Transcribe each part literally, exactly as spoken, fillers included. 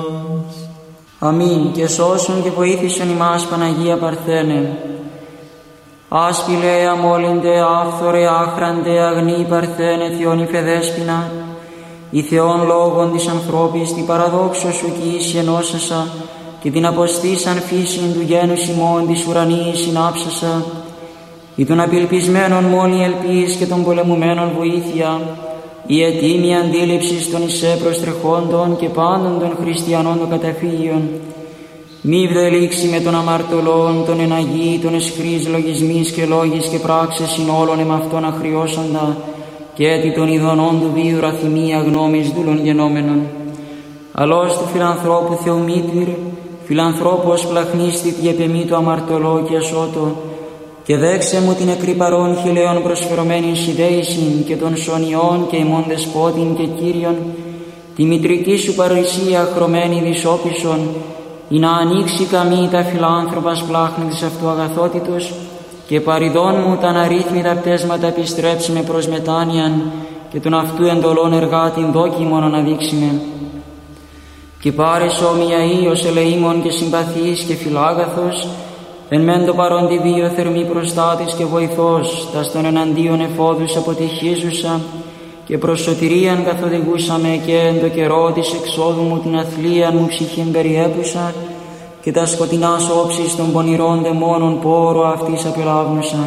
Αμήν. Και σώσον και βοήθησον ημάς, Παναγία Παρθένε. Άσπηλε, αμόλυντε, άφθορε, άχραντε, αγνή Παρθένε, Θεόν υφεδέσποινα, η Θεόν λόγων της ανθρώπης, την παραδόξω σου κι ίση ενώσασα, και την αποστήσαν φύσιν του γένους ημών της ουρανής συνάψασα, ή των απελπισμένων μόνη ελπίς και των πολεμουμένων βοήθεια, η ετοίμη αντίληψη των εισέ προστρεχόντων και πάντων των χριστιανών των καταφύγιων. Μη βδελήξει με των αμαρτωλών, των εναγεί, των εσχρείς λογισμείς και λόγης και πράξες ειν όλων εμ' αυτών αχριώσαντα, και έτι των ειδονών του βίου ραθυμία γνώμης δούλων γενόμενων. Αλώς του φιλανθρώπου Θεομήτυρ, φιλανθρώπος πλαχνίστη τη επεμή του αμαρτωλό και ασώτο, και δέξε μου την εκρυπαρών χιλέων προσφερωμένην συντέησιν και των σωνιών και ημών δεσπότην και Κύριον, τη μητρική σου παρουσία χρωμένη δυσόπισον, ή να ανοίξει καμή τα φιλάνθρωπας πλάχνη της αυτού αγαθότητος, και παριδών μου τα αναρρύθμιτα πτέσματα επιστρέψει με προς μετάνοιαν, και τον αυτού εντολών εργάτην δόκιμον αναδείξιμε. Και πάρες όμοια ίος ελεήμων και συμπαθής και φιλάγαθος, εν μεν το παρόν τη βίο θερμή προστάτης και βοηθός, τας των εναντίον εφόδους αποτυχίζουσα, και προς σωτηρίαν καθοδηγούσαμε, και εν το καιρό της εξόδου μου την αθλίαν μου ψυχήν περιέπουσα, και τα σκοτεινάς όψεις των πονηρών δαιμόνων πόρο αυτής απελάβνουσα.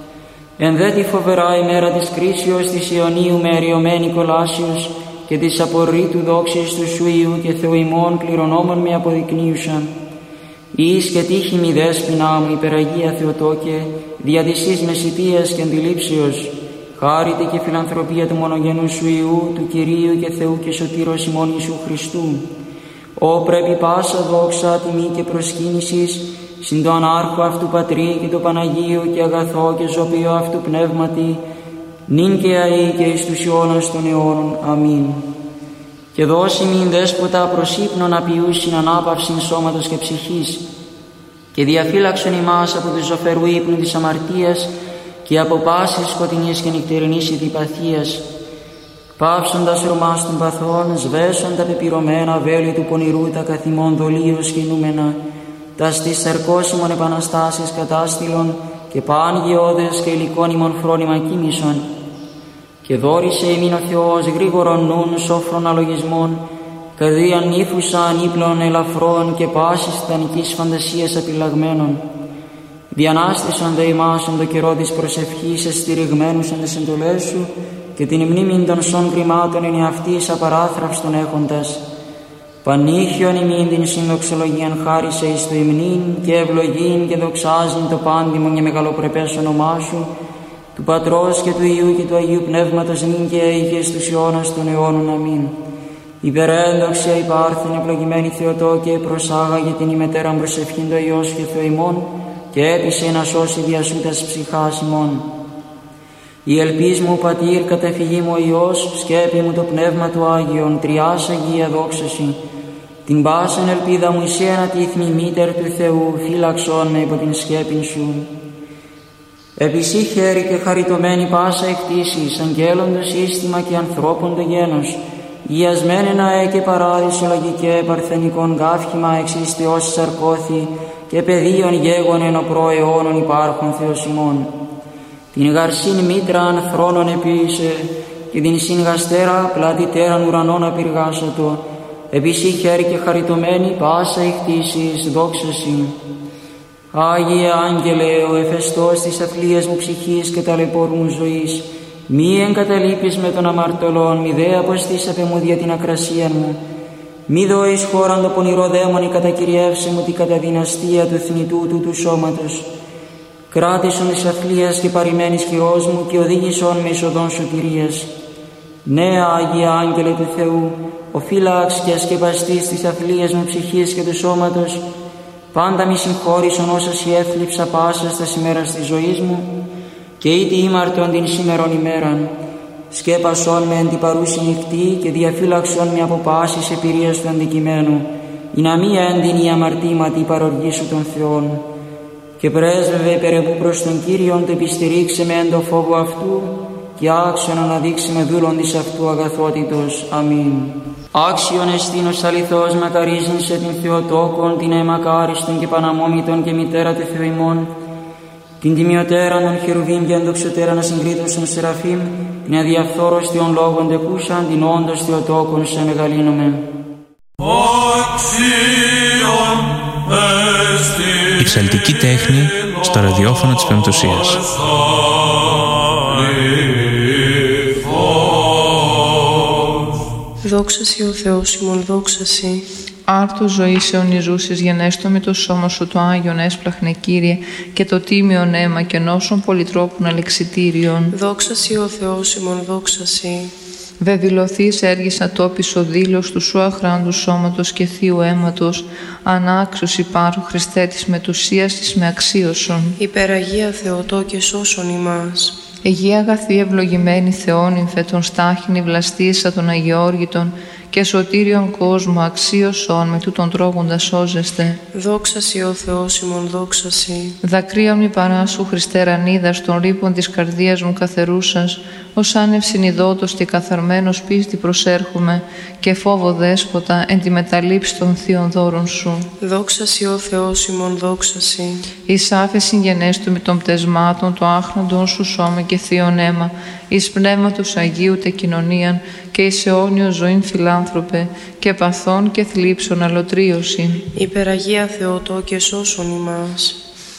Εν δε τη φοβερά ημέρα της κρίσεως της Ιωνίου με εριωμένη κολάσιος, και της απορρίτου δόξης του σου Υιού και Θεού ημών κληρονόμων με αποδεικνύουσα. Εις και τύχη μη δέσποινά μου, υπεραγία Θεοτόκε, δια της εις μεσητείας και αντιλήψεως, χάρητε και φιλανθρωπία του μονογενού σου Υιού, του Κυρίου και Θεού και Σωτήρος ημών Ιησού Χριστού. Ω πρέπει πάσα δόξα, τιμή και προσκύνησης, συν το ανάρχο αυτού Πατρί και το Παναγίου και αγαθό και ζωπίο αυτού Πνεύματι, νυν και αεί και εις τους αιώνας των αιώνων. Αμήν. Και δώσει μην δέσποτα προς ύπνον απειούσιν ανάπαυσιν σώματος και ψυχής, και διαφύλαξον ημάς από του ζωφερού ύπνου της αμαρτίας και από πάσης σκοτεινής και νυχτερινής ειδιπαθίας, πάυσοντας ρωμάς των παθών, σβέσον τα πεπυρωμένα βέλη του πονηρού τα καθημών δολίως κινούμενα, τα στις σαρκώσιμων επαναστάσεις κατάστηλων και παν γεώδες και υλικών ημών φρόνημα κοίμησον. Και δόρισε ημίν ο Θεός γρήγορον νουν σόφρον αλογισμών, καδίαν νύφουσαν ύπλων ελαφρών και πάσης τιτανικής φαντασίας απειλαγμένων. Διανάστησαν δε ημάς εν το καιρό της προσευχής εστηριγμένους εν τες εντολές σου, και την μνήμην των σών κρυμάτων εν εαυτής απαράθραυστον έχοντας. Πανήχιον ημίν την συνδοξολογίαν χάρισε εις το υμνήν και ευλογήν και δοξάζειν το πάντιμον και μεγαλοπρεπές όνομά σου, του Πατρός και του Υιού και του Αγίου Πνεύματος νυν και αεί και στους αιώνας των αιώνων. Αμήν. Υπερέντοξια υπάρχθεν ευλογημένη Θεοτόκε, προσάγαγε την ημετέραν προσευχήν το Υιός και Θεό ημών, και έπεισε να σώσει δια σου τας ψυχάς ημών. Η ελπίς μου Πατήρ, καταφυγή μου ο Υιός, σκέπη μου το Πνεύμα του Άγιον, τριάς Αγία δόξαση. Την πάσεν ελπίδα μου εισένα τη ηθμή μήτερ του Θεού, φύλαξον με υπό την σκέπην σου. Επισή χέρι και χαριτωμένη πάσα εκτίσεις, αγγέλων το σύστημα και ανθρώπων το γένος, γιασμένενα ε και παράδεισο λογικέ παρθενικών γάφχημα εξίστεως σαρκώθη, και πεδίων γέγον εν ο προαιώνων υπάρχων Θεός ημών. Την γαρσήν μήτραν θρόνων επίησε, και την συγγαστέρα πλατητέραν ουρανών απειργάσατο, επισή χέρι και χαριτωμένη πάσα εκτίσεις, δόξαση. Άγιε Άγγελε, ο εφεστός της αθλίας μου ψυχής και ταλαιπώρου μου ζωής, μη εγκαταλείπεις με τον αμαρτωλόν, μη δε αποστήσατε μου δια την ακρασία μου. Μη δώεις χώραν το πονηρό δαίμονι, κατακυριεύσε μου την καταδυναστία του θνητού του του σώματος. Κράτησον της αθλίας και παρημένης χειρός μου και οδήγησον με εισοδόν σωτηρίας. Ναι, Άγιε Άγγελε του Θεού, ο φύλαξ και ασκεπαστής της αθλίας μου ψυχής και του σώματος, πάντα μη συγχώρησον όσα σοι έθλιψα πάσα στα ημέρας της ζωής μου, και ήτι ήμαρτον την σήμερον ημέραν. Σκέπασον με εν την παρούση νυχτή και διαφύλαξον με από πάσης επηρείας του αντικειμένου, ή να μη έντυνη η αμαρτήματη παροργή σου των Θεών. Και πρέσβευε υπερεβού προς τον Κύριον, το επιστηρίξε με εν το φόβο αυτού, και άξιον αναδείξει με δούλον της αυτού αγαθότητος. Αμήν. Άξιον εστίνος αληθώς μακαρίζνησε την Θεοτόκον, την αιμακάριστον και παναμόμητον και μητέρα του Θεού ημών, την τιμιωτέραν των χερουβίμ και ενδοξωτέραν ασυγκρίτωσον Σεραφείμ, την αδιαφθόρος Θεόν λόγον τεκούσαν, την όντως Θεοτόκον σε μεγαλύνομαι. Η ψαλτική τέχνη στο ραδιόφωνο της Πεμπτουσίας. Δόξα Σοι ο Θεός ημών, δόξα Σοι. Άρτου ζωής αιωνιζούσης γενέστο με το σώμα σου το Άγιον έσπλαχνε Κύριε και το τίμιον αίμα και νόσων πολυτρόπων αλεξιτήριων. Δόξα Σοι ο Θεός ημών, δόξα Σοι. Βεβηλωθείς έργησα τόπις ο δήλος του σου αχράντου σώματος και θείου αίματος, ανάξιος υπάρχου Χριστέ της μετουσίας της με αξίωσον. Υπεραγία Θεοτό και σώσον ημάς. Αιγεία αγαθή ευλογημένη Θεόνυμφε των στάχινη βλαστήσα των Αγιόργητων και σωτήριον κόσμο αξίωσον με τούτον τρόγοντα σώζεστε. Δόξα Σοι ο Θεός ημών, δόξα Σοι. Δακρύον μη παράσου Χριστέ ρανίδας των ρήπων της καρδίας μου καθερούσας, ως άνευ συνειδότος και καθαρμένος πίστη προσέρχομαι και φόβο δέσποτα εν τη μεταλήψη των θείων δώρων σου. Δόξα Σοι ο Θεός ημών, δόξα Σοι. Εις άφεση γενέστου με των πτεσμάτων το άχνοντον σου σώμα και θείον αίμα, εις πνεύματος Αγίου τε κοινωνίαν και εις αιώνιο ζωήν φιλάνθρωπε και παθών και θλίψων αλωτρίωσιν. Υπεραγία Θεοτό και σώσον ημάς.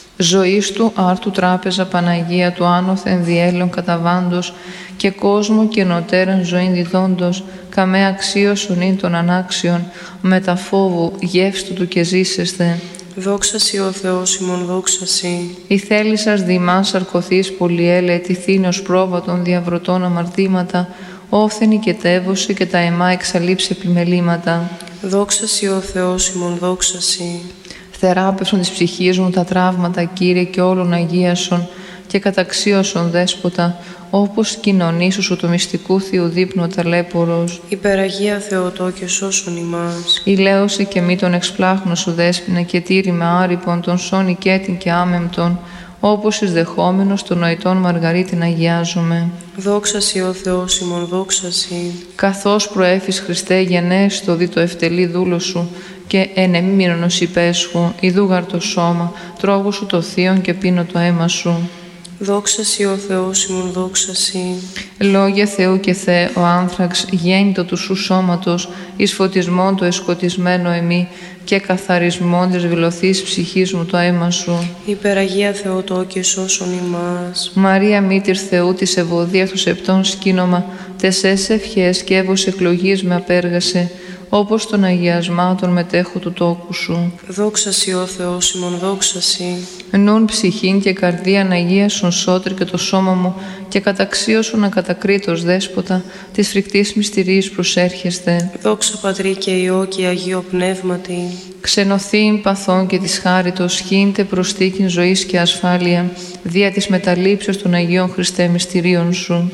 Ζωής του άρτου τράπεζα Παναγία του άνωθεν διέλων καταβάντος και κόσμο και νοτέραν ζωήν διδόντος, καμέ αξίωσον ειν των ανάξιων, μετα φόβου γεύστου του και ζήσεσθε. Δόξα Σοι ο Θεός ημών, δόξα Σοι. Η θέλησας δημάς αρκωθείς πολυέλε ετηθήνος πρόβατον διαβρωτών αμαρτήματα, όφθενη και τεύωσε και τα αιμά εξαλείψε επιμελήματα. Δόξα Σοι ο Θεός ημών, δόξα Σοι. Θεράπευσον της ψυχής μου τα τραύματα, Κύριε, και όλων αγίασον και καταξίωσον δέσποτα, όπως κοινωνήσου σου το μυστικού Θείου δείπνου ταλέπορος. Υπεραγία Θεοτό και σώσον ημάς. Ηλαίωσε και μη τον εξπλάχνο σου δέσποινα και τήρη με άρυπον τον σώνη κέτην και άμεμπτον, όπως εις δεχόμενος των νοητών Μαργαρίτην αγιάζομαι. Δόξα Σοι ο Θεός ημών, δόξα Σοι. Καθώς προέφης Χριστέ γενέστο δι το ευτελή δούλο σου και εν εμίμηρονος υπέσχου, ιδούγαρ το σώμα, τρώγω σου το θείον και πίνω το αίμα σου. Δόξα Σοι ο Θεός ημών, δόξα Σοι. Λόγια Θεού και Θεέ, ο άνθραξ γέννητο του σου σώματος, εις φωτισμόν το εσκοτισμένο εμεί και καθαρισμόν της βιλωθής ψυχής μου το αίμα σου. Υπεραγία Θεοτό και σώσον ημάς. Μαρία μήτηρ Θεού της ευωδίας του σεπτών σκήνομα, τεσές ευχές και εύος εκλογής με απέργασε, όπως των αγιασμάτων μετέχω του τόκου σου. Δόξα Σοι ο Θεός ημών, δόξα Σοι. Νουν ψυχήν και καρδίαν αγίασον σώτρι και το σώμα μου και καταξίωσον ακατακρίτως δέσποτα της φρικτής μυστηρής προσέρχεστε. Δόξα Πατρί και Υιό και Αγίο Πνεύματι. Ξενωθήν παθών και της χάριτος χύντε προστίκην ζωής και ασφάλεια δια της μεταλήψεως των Αγίων Χριστέ μυστηρίων σου.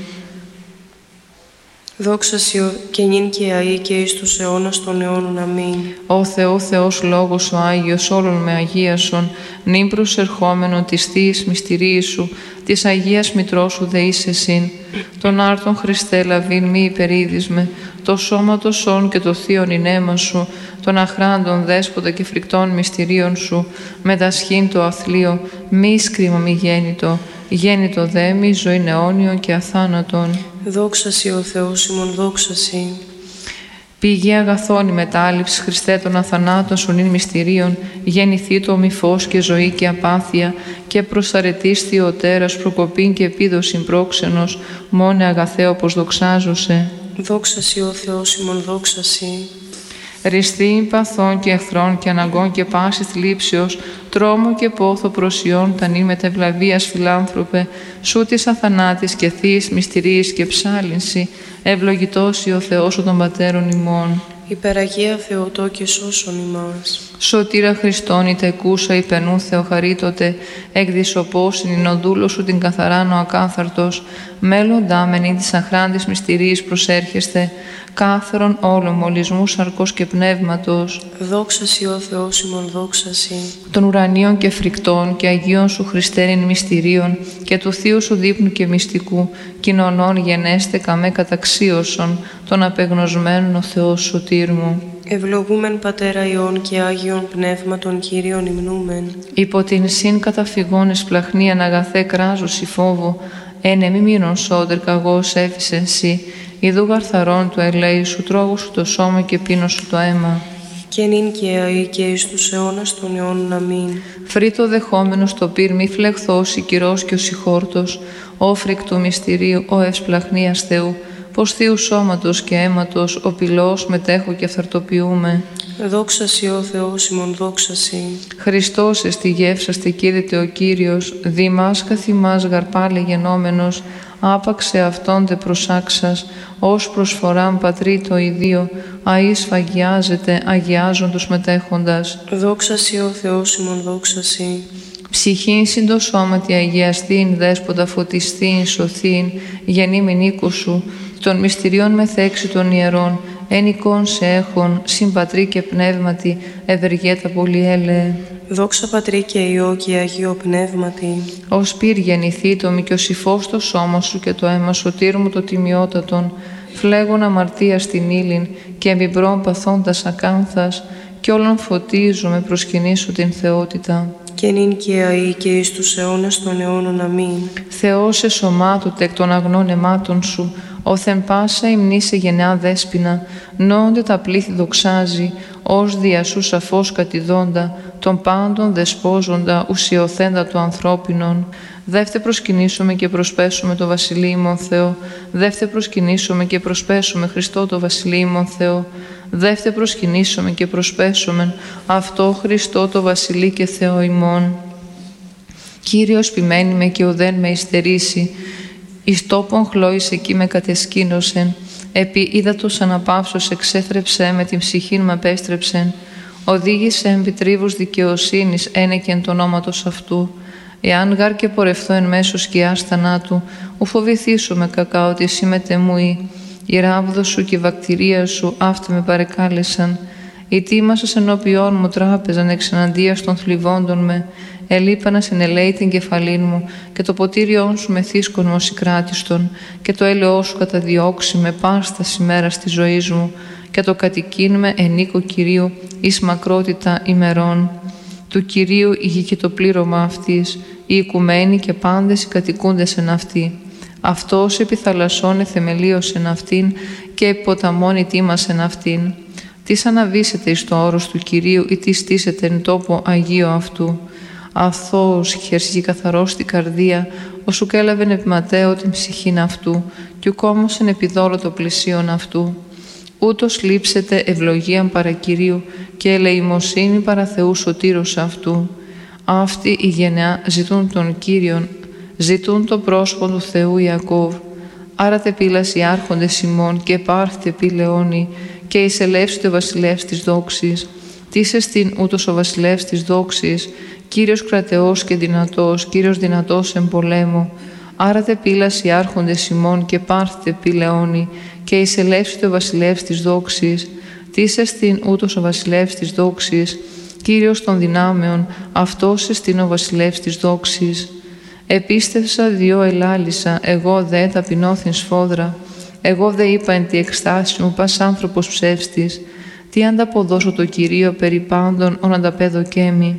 Δόξα Σοι και νυν και αεί και εις τους αιώνας των αιώνων. Αμήν. Ω Θεό Θεός Λόγος ο Άγιος όλων με αγίασον, νυν προσερχόμενον της Θείας μυστηρίης σου, της Αγίας Μητρός σου δεείς εσύν, τον άρτον Χριστέ λαβήν μη υπερίδισμε, το σώμα το σών και το θείον ηνέμα σου, των αχράντων δέσποτα και φρικτών μυστηρίων σου, μετασχήν το αθλείο, μη σκρίμα μη γέννητο, γέννητο δε μη ζωήν αιώνιον και αθάνατον. Δόξα Σοι ο Θεός ημών, δόξα Σοι. Πηγή αγαθών η μετάληψη Χριστέ των αθανάτων σου νυν μυστηρίων, γεννηθεί το μη φως και ζωή και απάθεια, και προσαρετής Θεοτέρας προκοπήν και επίδοσιν πρόξενος, μόνε αγαθέ όπως δοξάζωσε. Δόξα Σοι ο Θεός ημών, δόξα Σοι. Ριστή παθών και εχθρών και αναγκών και πάσης θλίψεως, τρόμο και πόθο προσιών τα νυν μετευλαβίας φιλάνθρωπε, σου της αθανάτης και θείας μυστηρίας και ψάλυνση, ευλογητός ο Θεός των Πατέρων ημών. Υπεραγία Θεοτό και σώσον ημάς. Σωτήρα Χριστόν η τεκούσα υπενού Θεοχαρίτωτε, εκδισωπώσιν ειν ο δούλος σου την καθαράν ο ακάθαρτος, μέλλοντά μεν της αχράντης μυστηρίας προσέρχεστε, κάθερον όλων μολυσμού σαρκός και πνεύματος. Δόξα Σοι ο Θεός ημών, δόξα Σοι. Των ουρανίων και φρικτών και Αγίων σου Χριστέριν μυστηρίων και του Θείου σου δείπνου και μυστικού, κοινωνών γενέστε καμέ καταξίωσον, των απεγνωσμένων ο Θεός σωτήρ μου. Ευλογούμεν Πατέρα Υιών και Άγιον Πνεύματον Κύριον υμνούμεν. Υπό την συν καταφυγών εις πλαχνίαν αγαθέ κράζωση φόβου, ένε μη μείνον σώτερ καγός έφυσεν σοι, ιδού γαρθαρών του ελέη σου, τρώγου σου το σώμα και πίνω σου το αίμα. Και νυν και αεί και εις τους αιώνας των αιώνων. Αμήν. Φρύτο δεχόμενος το πυρ μη φλεχθός, η κυρός και ο συγχόρτος, όφρικ του μυστηρίου, ο ευσπλαχνίας Θεού, πως θείου σώματος και αίματος, ο πυλός μετέχω και αυθαρτοποιούμε. Δόξα σοι ο Θεός ημών, δόξα σοι. Χριστός εστι γεύσαστε κήρυτε ο Κύριος, δήμας καθημάς γαρπάλε γενόμενος, άπαξε αυτόν τε προσάξας, ως προσφοράν πατρί το ιδίο, αΐ σφαγιάζεται, αγιάζον τους μετέχοντας. Δόξα σοι ο Θεός ημών, δόξα σοι. Ψυχήν συν το σώματι αγιαστήν, δέσποτα φωτιστήν, σωθήν, γεννήμην οίκου σου, των μυστηριών μεθέξι των ιερών, εν εικόν σε έχων, συμπατρί και πνεύματι, ευεργέτα πολυέλεε. Δόξα Πατρί και Υιό και Αγίο Πνεύματι. Ως πυρ γεννηθεί το μικιοσυφός το σώμα σου και το αίμα σωτήρ μου το τιμιότατον, φλέγον αμαρτία στην ύλην και εμπιμπρών παθώντας ακάνθας, κι όλων φωτίζομαι προσκυνήσω την θεότητα. Και νυν και αεί και εις τους αιώνας των αιώνων. Αμήν. Θεός εσωμάτωτε εκ των αγνών αιμάτων σου, όθεν πάσα υμνήσε γενεά δέσποινα, νόντε τα πλήθη δοξάζει, ως δια σου σαφώς κατηδόντα, των πάντων δεσπόζοντα, ουσιοθέντα του ανθρώπινων. Δεύτε προσκυνήσουμε και προσπέσουμε το Βασιλείο ημών Θεό, δεύτε προσκυνήσουμε και προσπέσουμε Χριστό το Βασιλείο ημών Θεό, δεύτε προσκυνήσουμε και προσπέσουμε αυτό Χριστό το Βασιλεί και Θεό ημών. Κύριος ποιμένη με και ουδέν με υστερήσει, εις τόπον χλώης εκεί με κατεσκήνωσεν, επί ύδατος αναπαύσος εξέθρεψε, με την ψυχήν μ' απέστρεψεν, οδήγησε επί τρίβους δικαιοσύνης ένεκεν το ονόματος αυτού. Εάν γάρ και πορευθώ εν μέσω σκιάς θανάτου, ου φοβηθήσω με κακά ότι εσύ μετεμούει. Η ράβδο σου και η βακτηρία σου αυτά με παρεκάλεσαν. Οι τίμασας ενώπιόν μου τράπεζαν εξεναντίας των θλιβόντων με. Ελείπανα σε ελέη την κεφαλήν μου και το ποτήριόν σου με θύσκον ως κράτιστον και το έλεό σου καταδιώξει με πάστα ημέρα της ζωής μου και το κατοικήν με εν οίκο Κυρίου εις μακρότητα ημερών. Του Κυρίου η γη και το πλήρωμα αυτής, οι οικουμένοι και πάντες οι κατοικούντες εν αυτή. Αυτός επί θαλασσών εθεμελίωσεν αυτήν και επί ποταμών ητήμασεν αυτήν. Τις αναβήσετε εις το όρος του Κυρίου ή τις στήσετε εν τόπο Αγίο αυτού. Αθώος χερσί καθαρός στην καρδία, όσου κέλαβεν επί ματέω την ψυχήν αυτού, κι ουκόμωσεν επί δώρο το πλησίον αυτού. Ούτως λείψετε ευλογίαν παρά Κυρίου και ελεημοσύνη παρά Θεού σωτήρος αυτού. Αυτοί η γενεά ζητούν τον Κύριον, ζητούν το πρόσωπο του Θεού Ιακώβ. Άρα τε πύλας οι άρχοντες ημών και πάρθετε πι λεόνι και εισελεύσετε ο βασιλεύς της δόξης. Τις εστίν ούτως ο βασιλεύς της δόξης, Κύριος κρατεός και δυνατός, Κύριος δυνατός εν πολέμο. Άρα τε πύλας οι άρχοντες ημών και πάρθετε πι λεόνι και εισελεύσετε ο βασιλεύς της δόξης. Τις εστίν ούτως ο βασιλεύς της δόξης, Κύριος των δυνάμεων, αυτός εστίν ο βασιλεύς της δόξης. Επίστευσα διό ελάλησα, εγώ δε ταπεινώθην σφόδρα. Εγώ δε είπα εν τη εκστάση μου, πας άνθρωπος ψεύστης. Τι ανταποδώσω το Κυρίο περί πάντων, ον ανταπέδοκέμι.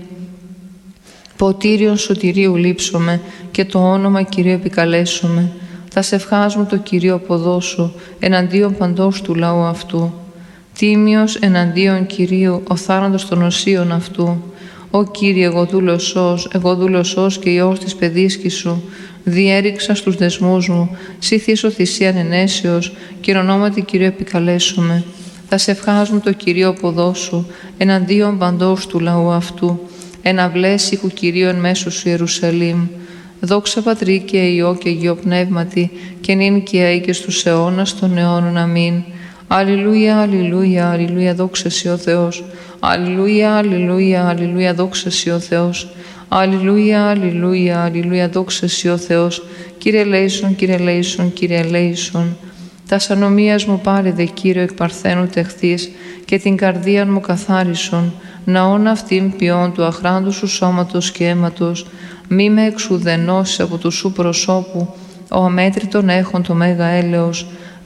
Ποτήριον σωτηρίου λείψομαι και το όνομα Κυρίου επικαλέσομαι. Θα σε ευχάζω το Κυρίο αποδώσω, εναντίον παντός του λαού αυτού. Τίμιος εναντίον Κυρίου, ο θάνατος των οσίων αυτού. Ω Κύριε, εγώ δούλος σως, εγώ δούλος σως και Υιός της παιδίσκης σου. Διέριξα στους δεσμούς μου, σύ θύσω θυσίαν ενέσεως, και εν ονόματι Κυρίου επικαλέσομαι. Θα σε ευχάζουν το Κυρίο αποδώσου, εναντίον παντός του λαού αυτού. Εναυλές οίκου Κυρίου εν μέσω σου Ιερουσαλήμ. Δόξα Πατρί και Υιό και Αγίο Πνεύματι, και νυν και αεί και στους αιώνας των αιώνων. Αμήν. Αλληλούια, αλληλούια, αλληλούια, δόξα σοι ο Θεός. Αλληλούια, αλληλούια, αλληλούια, δόξα σοι ο Θεός. Αλληλούια, αλληλούια, αλληλούια, δόξα σοι ο Θεός. Κύριε ελέησον, Κύριε ελέησον, Κύριε ελέησον. Τας ανομίας μου πάρε δε Κύριο εκ παρθένου τεχθείς, και την καρδία μου καθάρισον, ναόν αυτήν ποιόν του αχράντου σου σώματος και αίματος, μη με εξουδενώσεις από του σου προσώπου, ο αμέτρητον έχων το μέγα έλεος,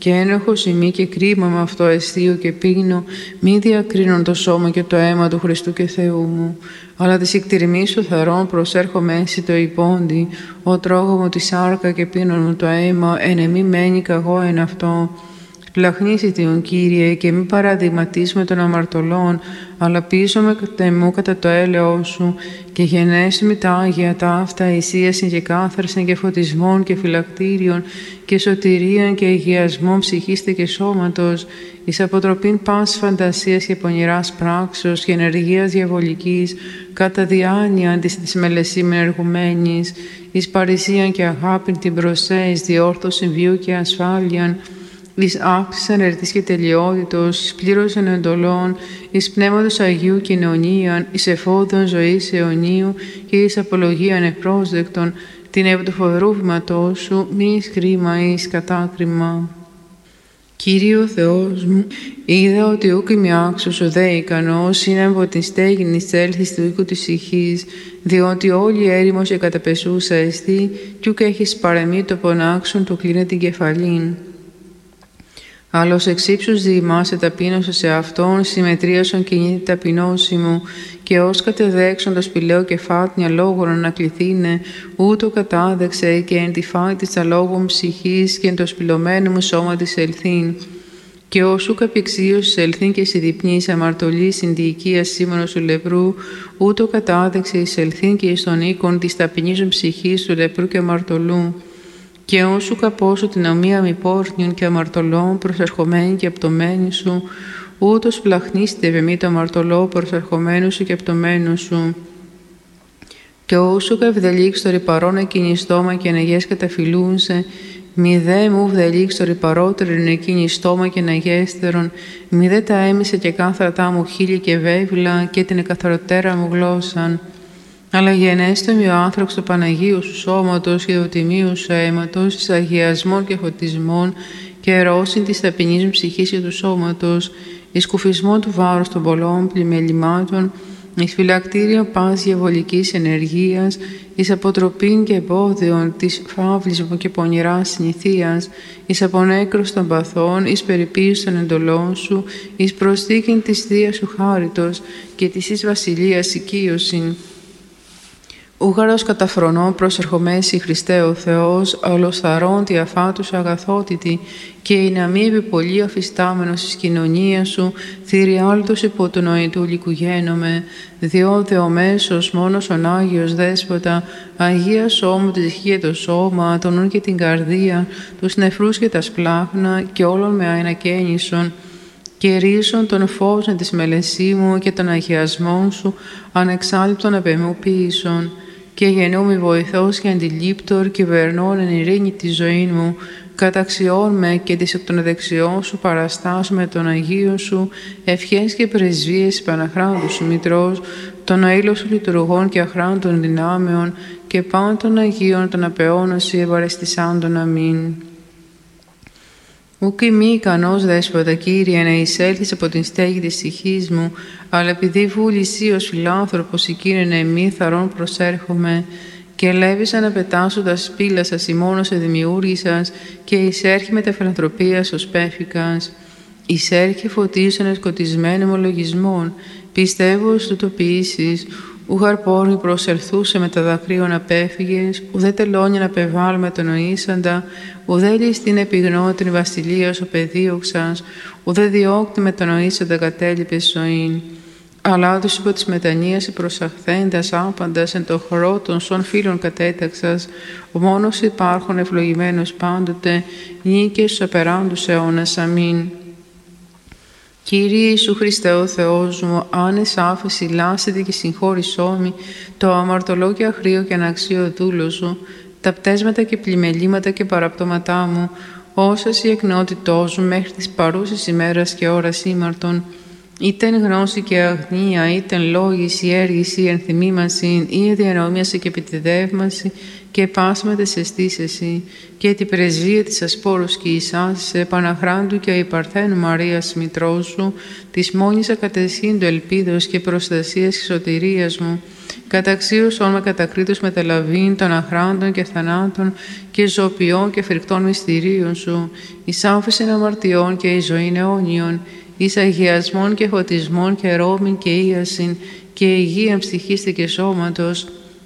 και ένοχος ημί και κρίμα με αυτό αισθείο και πίνω, μη διακρίνουν το σώμα και το αίμα του Χριστού και Θεού μου. Αλλά της εκτιρμής του θερών προσέρχομαι εσύ το υπόντι, ο τρώγω μου τη σάρκα και πίνω μου το αίμα, εν εμή μένει καγώ εν αυτό. Πλαχνίσι Τον Κύριε και μη παραδειγματίς με των αμαρτωλών, αλλά πείσομαι τεμού κατά το έλεος σου και γενέσου με τα Άγια ταύτα εισίασιν και κάθαρσιν και φωτισμών και φυλακτήριων και σωτηρίων και υγειασμών ψυχίστε και σώματος, εις αποτροπήν πάσης φαντασίας και πονηράς πράξεως και ενεργείας διαβολικής, κατά διάνοιαν της της μελεσίμεν εργουμένης, εις παρησίαν και αγάπην την προσέ, εις διόρθωσιν βίου και ασφάλειαν, εις αύξησαν ερτής και τελειότητος, εις πλήρωσαν εντολών, εις πνεύματος Αγίου κοινωνίαν, εις εφόδων ζωής αιωνίου και εις απολογίαν ευπρόσδεκτον, την επί του φοβερού βήματός σου, μη εις κρίμα ή εις κατάκριμα. Κύριε ο Θεός μου, είδα ότι ούκ είμαι άξιος ουδέ ικανός, είναι από την στέγην εις έλθεις του οίκου της ηχής, διότι όλη έρημος και καταπεσούσα εστί, κι ούκ έχεις παρεμεί το πονάξον του κλείνε την κεφαλήν. Αλλά ως εξ ύψους διημάσαι ταπείνωσα σε αυτόν, συμμετρίασον κινείται ταπεινώση μου, και ως κατεδέξον το σπηλαίο κεφάτνια λόγων ανακληθήνε, ούτω κατάδεξε και εν τη φάη της αλόγων ψυχής και εν το σπηλωμένο μου σώμα της ελθύν. Και όσου καπηξίως ελθύν και συδιπνής αμαρτωλής συν τη οικία σήμωνος του λεπρού, ούτω κατάδεξε εις ελθύν και εις τον οίκον της ταπεινίζων ψυχής του λεπρού και αμαρτωλού. Και όσου καπώσω την ομοία μη πόρνιων και αμαρτωλών προσερχομένη και απτωμένη σου, ούτως πλαχνίστε ευεμή το αμαρτωλό προσερχομένου σου και απτωμένου σου. Και όσου καυδελίξ το ρηπαρόν εκείνη στόμα και αναγές καταφυλούνσε, μη δε μου βδελίξ το ρηπαρότερον εκείνη στόμα και αναγέστερον, μη δε τα έμισε και κάθρατά μου χείλη και βέβυλα και την εκαθαροτέρα μου γλώσσαν. Αλλά γενέστε μη ο άνθρωπος του Παναγίου σου σώματος και του τιμίου σου αίματος, εις αγιασμών και φωτισμών και ερώσιν της ταπεινής μου ψυχής και του σώματος, εις κουφισμό του βάρους των πολλών πλημελημάτων, εις φυλακτήριο πας διαβολικής ενεργείας, εις αποτροπήν και εμπόδιων της φαύλης μου και πονηράς συνηθείας, εις απονέκρος των παθών, εις περιποίηση των εντολών σου, εις προσθήκην της Θείας σου χάριτος και της εις βασιλείας οικείωσιν. Ούγαρος καταφρονών προσερχομέσι Χριστέ ο Θεός, ολοσθαρών τη αφάτους αγαθότητη, και η να μη επιπολή αφιστάμενος εις κοινωνία σου, θηριάλτος υπό του νοητού λικουγένομαι, διότι ο μέσος μόνος ον Άγιος Δέσποτα, Αγία σώμου τη ψυχή και το σώμα, τον νου και την καρδία, τους νεφρούς και τα σπλάχνα, και όλων με αενακαίνισον, και ρίσον των φόβων της μελεσίμου και των αγιασμών σου, ανεξάλληπτον απεμού ποιήσον. Και γεννούμι βοηθός και αντιλήπτορ, και βερνών εν ειρήνη τη ζωή μου, καταξιών με και της εκ των δεξιών σου παραστάσου με τον Αγίο σου, ευχές και πρεσβείες Παναχράντου σου Μητρός, των αήλων σου λειτουργών και αχράντων δυνάμεων, και πάντων των Αγίων των απεώνωση ευαρεστησάντων. Αμήν. Ούκ μη ικανός Δέσποτα, Κύριε, να εισέλθεις από την στέγη της ψυχής μου, αλλά επειδή βούλησή ως φιλάνθρωπος εκείνη εμή θαρών προσέρχομαι, και ελεύησα να πετάσω τα σπήλα σας ημώνος σε δημιούργησας, και εισέρχει με τα φιλανθρωπίας ως πέφικας. Εισέρχει φωτίσον εσκοτισμένων ομολογισμών, πιστεύω ως τούτο ποιήσεις, ούγαρ πόρνη προσερθούσε με τα δακρύων απέφυγες, ουδέ τελώνια να πεβάλ με τον οήσαντα, ουδέ ληστήν επιγνώτην βασιλείας ο παιδίωξας, ουδέ διώκτη με τον οήσαντα κατέλειπες ζωήν. Αλλά τους υπό της μετανοίας προσαχθέντας άπαντας εν το χορό των σων φίλων κατέταξας, μόνος υπάρχον ευλογημένος πάντοτε, νίκες στους απεράντους αιώνας. Αμήν. Κύριε Ιησού Χριστέ ο Θεός μου, άνες άφεση λάσετε και συγχώρησόμη το αμαρτωλό και αχρίο και αναξίο δούλο σου, τα πτέσματα και πλημελήματα και παραπτώματά μου, όσας η εκνότητός μου μέχρι της παρούσης ημέρας και ώρας ήμαρτον, ήτεν γνώση και αγνία, ήτεν λόγηση, έργηση, ενθυμήμαση, ή διανομίαση και επιτεδεύμαση, και πάσματα σε εσύ, και την πρεσβεία της ασπόρους και Ισάς, Παναχράντου και η Παρθένου Μαρίας μητρός σου, της μόνης ακατεσχύντου ελπίδος και προστασίας και σωτηρίας μου, καταξίωσον με κατακρίτους μεταλαβήν των αχράντων και θανάτων και ζωοποιών και φρικτών μυστηρίων σου, εις άφησιν αμαρτιών και εις ζωήν αιώνιον, εις αγιασμών και φωτισμών και ρόμην και ίασιν και υγείαν ψυχής και σώματος,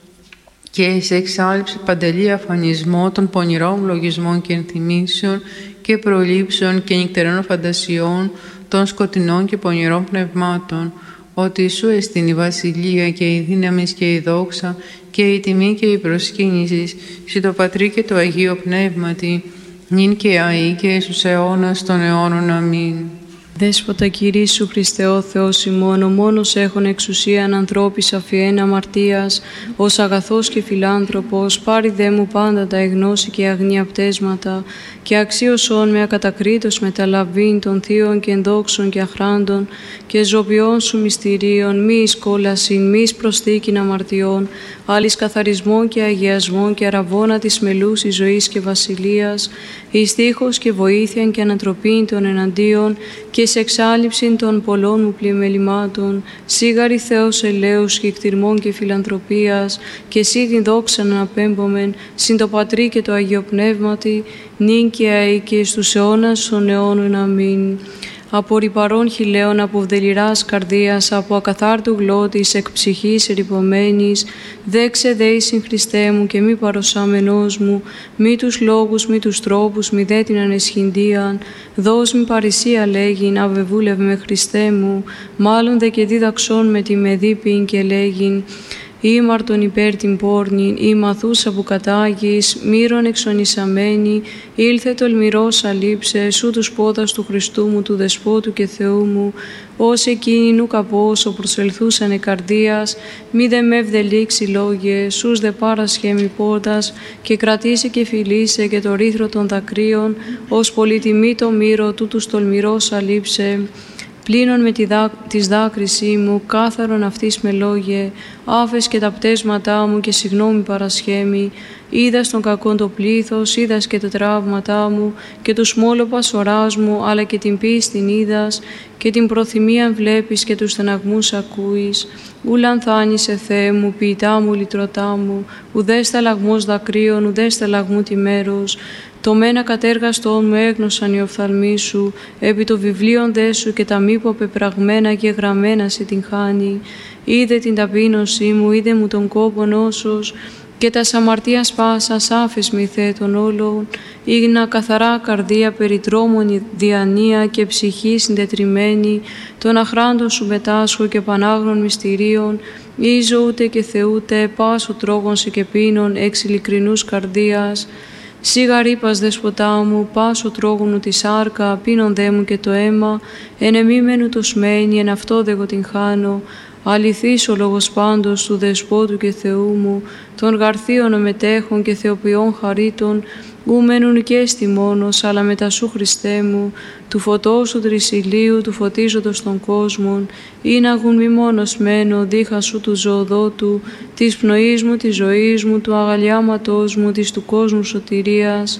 και σε εξάλληψη παντελή αφανισμό των πονηρών λογισμών και ενθυμίσεων και προλήψεων και νυχτερών φαντασιών των σκοτεινών και πονηρών πνευμάτων, ότι σου εστιν η βασιλεία και η δύναμη και η δόξα και η τιμή και η προσκύνηση σε το Πατρί και το Αγίο Πνεύματι, νυν και αεί και στους αιώνας των αιώνων. Αμήν. Δέσποτα Κυρί σου Χριστέ ο Θεός ημών, ο μόνος έχων εξουσίαν ανθρώπης αφιέν αμαρτίας, ως αγαθός και φιλάνθρωπος, πάρει δε μου πάντα τα εγνώση και αγνία πτέσματα, και αξίωσον με ακατακρίτως μεταλαβήν των θείων και ενδόξων και αχράντων και ζωπιών σου μυστηρίων, μη εις κόλασιν, μη εις προσθήκην αμαρτιών, άλλης καθαρισμών και αγιασμών και αραβώνα της μελούσης ζωής και βασιλείας, εις τείχος και βοήθειαν και ανατροπήν των εναντίον και σε εξάλληψην των πολλών μου πλημελημάτων, σίγαρη Θεός ελέους και κτηρμών και φιλανθρωπίας, και σίγην δόξαν αναπέμπομεν, συν το Πατρί και το Αγίο Πνεύματι, νυν και αεί και στους αιώνας των αιώνων. Αμήν. Από ρυπαρών χιλέων, από βδελιράς καρδίας, από ακαθάρτου γλώτης, εκ ψυχής ερυπωμένης, δέξε δέησιν Χριστέ μου και μη παροσάμενός μου, μη τους λόγους, μη τους τρόπους, μη δε την ανεσχυντίαν, δώσ' μη παρησία λέγειν, αβεβούλευ με Χριστέ μου, μάλλον δε και δίδαξόν με τη μεδίπην και λέγειν, ήμαρτον υπέρ την πόρνην, ή μαθούσα που κατάγεις, μύρον εξονισαμένη, ήλθε τολμηρός αλήψε, σου τους πόδας του Χριστού μου, του Δεσπότου και Θεού μου, ως εκείνοι νου καπόσο προσελθούσανε καρδίας, μη δε με ευδελίξει λόγε, σούς δε παρασχέμι πόδας, και κρατήσει και φιλήσε και το ρήθρο των δακρύων, ως πολυτιμή το μύρο του τους τολμηρός αλήψε. Πλύνων με τη δά... της δάκρυσή μου, κάθαρον αυτής με λόγε, άφες και τα πτέσματά μου και συγγνώμη παρασχέμι, είδας τον κακόν το πλήθος, είδας και τα τραύματά μου και τους μόλοπας οράς μου, αλλά και την πίστην είδας και την προθυμίαν βλέπεις και τους στεναγμούς ακούεις. Ου λανθάνησε Θεέ μου, ποιητά μου, λυτρωτά μου, ουδέ σταλαγμός δακρύων, ουδέ σταλαγμού τη μέρος. Το μένα κατέργαστον μου έγνωσαν οι οφθαλμοί σου, επί το βιβλίον δε σου και τα μήπω πεπραγμένα και γραμμένα σε την χάνει. Είδε την ταπείνωσή μου, είδε μου τον κόπον όσος, και τα αμαρτίας πάσας άφες μη Θεέ των όλων, ήγνα καθαρά καρδία περιτρόμων διανία και ψυχή συντετριμένη, των αχράντων σου μετάσχω και πανάγνων μυστηρίων, ίζω ούτε και θεούτε, πάσο τρόγων σε και πίνων, εξ ειλικρινούς καρδίας. Σίγα ρήπας δεσποτά μου, πάσο τρόγωνου τη σάρκα, πίνον δε μου και το αίμα, εν εμίμενου το σμένη, εν αυτό δε εγώ την χάνω. Αληθής ο λόγος πάντως του Δεσπότου και Θεού μου, των γαρθίων μετέχων και θεοποιών χαρίτων, ου μένουν και στη μόνος, αλλά μετά σου Χριστέ μου, του φωτός του τρισιλίου, του φωτίζοντος των κόσμων, ή να γουν μη μόνος μένω, δίχα σου του ζωοδότου, της πνοής μου, της ζωής μου, του αγαλιάματός μου, της του κόσμου σωτηρίας.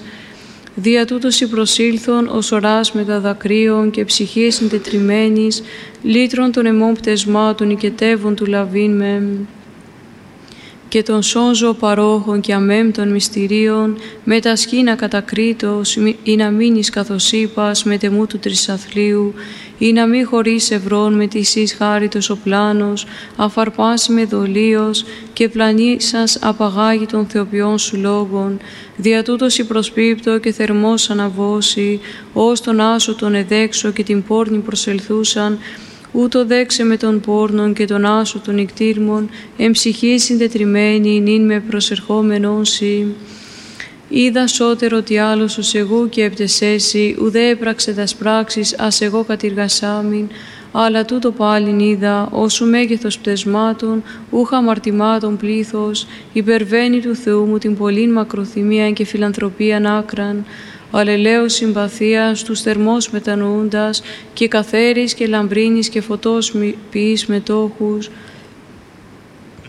Δια τούτος η προσήλθον ως οράς μετά δακρύων και ψυχής συντετριμένης, λύτρων των αιμών πτεσμάτων οικετεύων του λαβήν με, και των σώζω παρόχων και αμέμπτων μυστηρίων, με τα σκήνα κατακρίτως, ή να μείνεις καθώς είπας με τεμού του τρισαθλίου, ή να μη χωρίς ευρών με τη εις χάριτος ο πλάνος, αφαρπάσει με δολίος και πλανήσας απαγάγει των θεοποιών σου λόγων. Δια τούτος η προσπίπτω και θερμός αναβώσει, ως τον άσο τον εδέξω και την πόρνη προσελθούσαν, ούτω δέξε με τον πόρνον και τον άσο των νικτήρμων, εν ψυχή συντετριμένη, νυν με προσερχόμενον σοι. Είδα σώτερο τι άλλος ως εγώ και έπτεσέσι, ουδέ έπραξε τας πράξεις, ας εγώ κατηργασάμιν, αλλά τούτο πάλιν είδα, όσου μέγεθος πτεσμάτων, ούχα αμαρτημάτων πλήθος, υπερβαίνει του Θεού μου την πολλήν μακροθυμία και φιλανθρωπίαν άκραν, αλλελέως συμπαθίας, τους θερμός μετανοούντας, και καθαίρης και λαμπρίνης και φωτός ποιείς μετόχους,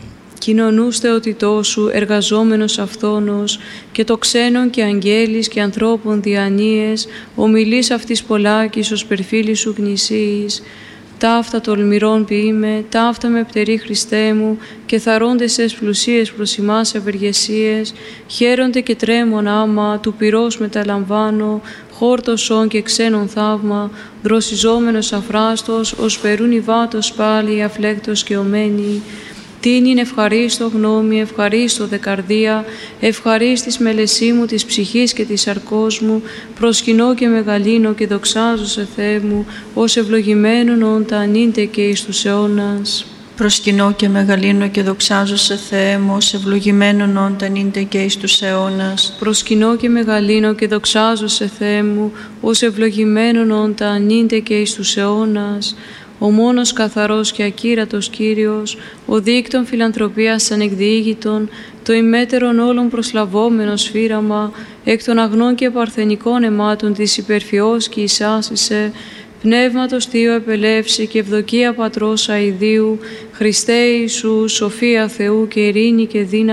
κοινωνούς θεοτητός σου, εργαζόμενος αυθόνος, και το ξένον και αγγέλης και ανθρώπων διανοίες, ομιλείς αυτής πολλάκης ως περφίλη σου γνησίης. Ταύτα τολμηρών ποιείμαι, ταύτα με πτερή Χριστέ μου, και θαρώντες εσ πλουσίες προς ημάς ευεργεσίες, χαίρονται και τρέμον άμα, του πυρός μεταλαμβάνω, χόρτωσον και ξένον θαύμα, δροσιζόμενος αφράστος, ως περούν υβάτος πάλι, αφλέκτος και ομένη. Τιν είναι ευχαρίστω γνώμη, ευχαρίστω δε καρδία, ευχαρίστης μελεσί μου της ψυχής και της σαρκός μου, προσκυνώ και μεγαλύνω και δοξάζω σε Θεέ μου, ως ευλογημένον όντα ανήντε και εις τους αιώνας. Προσκυνώ και μεγαλύνω και δοξάζω σε Θεέ μου, ως ευλογημένον όντα ανήντε και εις τους αιώνας. Προσκυνώ και μεγαλύνω και δοξάζω σε Θεέ μου, ως ευλογημένον όντα ανήντε και εις τους αιώνας. Ο μόνος καθαρός και ακύρατος Κύριος, ο δίκτων φιλανθρωπίας ανεκδιήγητον, το ημέτερον όλων προσλαβόμενος φύραμα, εκ των αγνών και παρθενικών αιμάτων της υπερφιός και εισάσισε, Πνεύματος Θείο επελεύσει και ευδοκία Πατρός αηδίου, Χριστέ Ιησού, σοφία Θεού και ειρήνη και δύναμη,